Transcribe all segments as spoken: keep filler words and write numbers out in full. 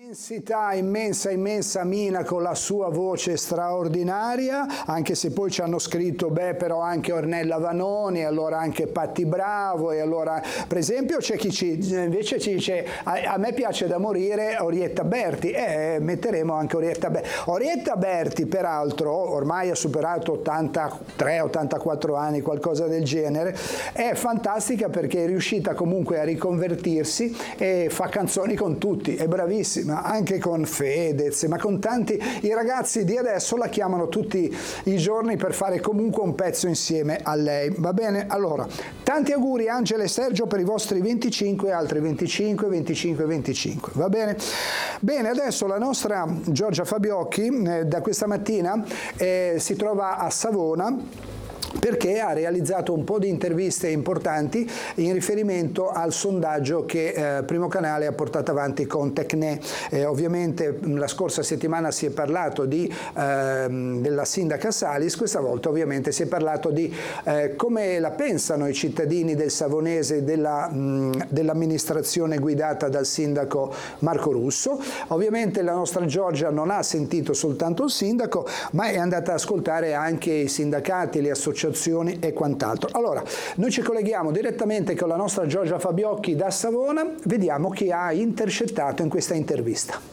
Immensità, immensa, immensa Mina con la sua voce straordinaria, anche se poi ci hanno scritto, beh, però anche Ornella Vanoni, allora anche Patti Bravo, e allora, per esempio, c'è chi ci, invece ci dice, a, a me piace da morire Orietta Berti, e eh, metteremo anche Orietta Berti. Orietta Berti, peraltro, ormai ha superato ottantatré ottantaquattro anni, qualcosa del genere, è fantastica perché è riuscita comunque a riconvertirsi e fa canzoni con tutti, è bravissima, anche con Fedez, ma con tanti. I ragazzi di adesso la chiamano tutti i giorni per fare comunque un pezzo insieme a lei, va bene? Allora, tanti auguri Angela e Sergio per i vostri venticinque, altri venticinque, venticinque, venticinque, va bene? Bene, adesso la nostra Giorgia Fabiocchi eh, da questa mattina eh, si trova a Savona, perché ha realizzato un po' di interviste importanti in riferimento al sondaggio che eh, Primo Canale ha portato avanti con Tecne. Eh, ovviamente la scorsa settimana si è parlato di, eh, della sindaca Salis, questa volta ovviamente si è parlato di eh, come la pensano i cittadini del Savonese della, mh, dell'amministrazione guidata dal sindaco Marco Russo. Ovviamente la nostra Giorgia non ha sentito soltanto il sindaco, ma è andata ad ascoltare anche i sindacati, le associazioni e quant'altro. Allora, noi ci colleghiamo direttamente con la nostra Giorgia Fabiocchi da Savona, vediamo chi ha intercettato in questa intervista.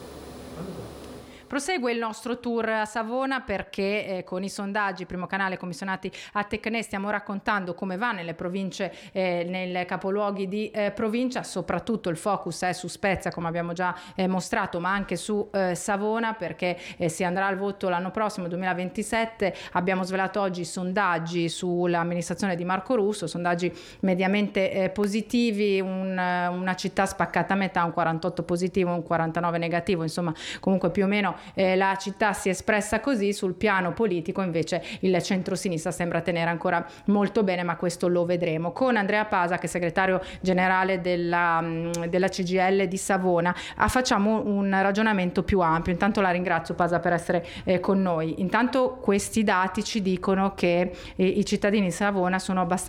Prosegue il nostro tour a Savona perché eh, con i sondaggi Primo Canale commissionati a Tecne stiamo raccontando come va nelle province, eh, nei capoluoghi di eh, provincia, soprattutto il focus è su Spezia come abbiamo già eh, mostrato, ma anche su eh, Savona perché eh, si andrà al voto l'anno prossimo, duemilaventisette. Abbiamo svelato oggi i sondaggi sull'amministrazione di Marco Russo, sondaggi mediamente eh, positivi, un, una città spaccata a metà, un quarantotto positivo, un quarantanove negativo, insomma comunque più o meno Eh, la città si è espressa così. Sul piano politico invece il centrosinistra sembra tenere ancora molto bene, ma questo lo vedremo. Con Andrea Pasa, che è segretario generale della, della C G I L di Savona, ah, facciamo un ragionamento più ampio. Intanto la ringrazio, Pasa, per essere eh, con noi. Intanto questi dati ci dicono che eh, i cittadini di Savona sono abbastanza